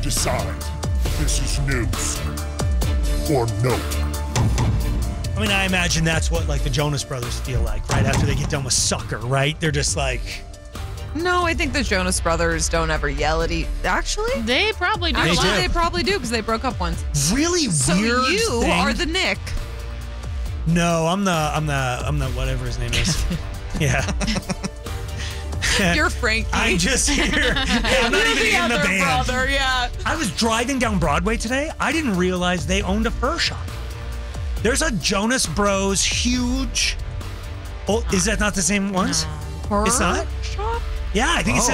decide. This is news or no. I mean, I imagine that's what like the Jonas Brothers feel like right after they get done with Sucker, right? They're just like... No, I think the Jonas Brothers don't ever yell at Actually, they probably do. They probably do because they broke up once. Really so weird you thing. are the Nick. No, I'm the whatever his name is. Yeah. You're Frankie. I'm just here. Yeah, I'm not You're even the in the other band. brother, yeah. I was driving down Broadway today. I didn't realize they owned a fur shop. There's a Jonas Bros. Huge. Oh, is that not the same ones? Fur It's not? shop? Yeah, I think it's